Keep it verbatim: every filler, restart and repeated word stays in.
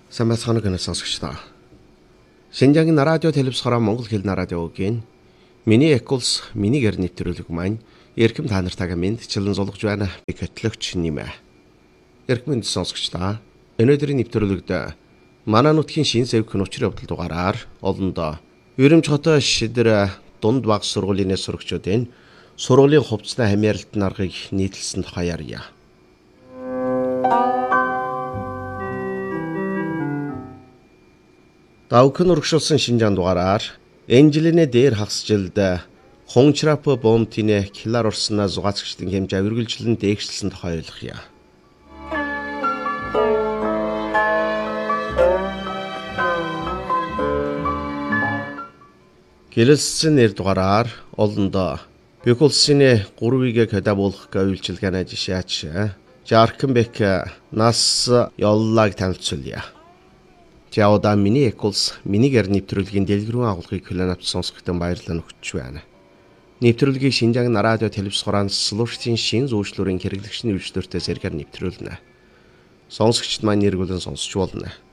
Самбайцгааны гэнэ сонсогчдоо. Шинжаагийн радио телевиз хороо Монгол хэлний радиогийн миний эколс миний гэр нэвтрүүлэг маань эрхэм та нартайгаа мэдчилэн зулгаж байна. Би хөтлөгч нэмэ. Эрхэм сонсогчдоо. Өнөөдрийн нэвтрүүлэгт манай нутгийн шин сэвхэн учрын явдал дугаараар олондоо Өрөмж хотоо шидэр дунд баг сургуулийн сурагчдын сургуулийн хувцасны хамааралтын аргыг нийтлсэн тухай ярья. Давхын урагшуулсан Шинжаан дугаараар Энжилинэ дээр хагасжилд Хончрап бомтине килар орсноо зугаацчдын хэмжээ үргэлжлэн дээшилсэн тухай ойлгоё. Гэлэлсэн нэр дугаараар олондоо Бекулсины гурвыг кодабуулах үйлчилгээний жишээч Жаркенбек нас ёллаг танилцуулъя. Жаода миний эколс миний гэр нэвтрүүлгийн дэлгэрэн агуулгыг хүлээн авч сонсогчдод баярлалаа өгч байна. Нэвтрүүлгийг Шинжаагийн радио телевиз хураан слуштын шин зөвшлөрийн хэрэглэгчний үйлчлэлтэй зэрэгээр нэвтрүүлнэ. Сонсогчд маань нэргүүлэн сонсч болно.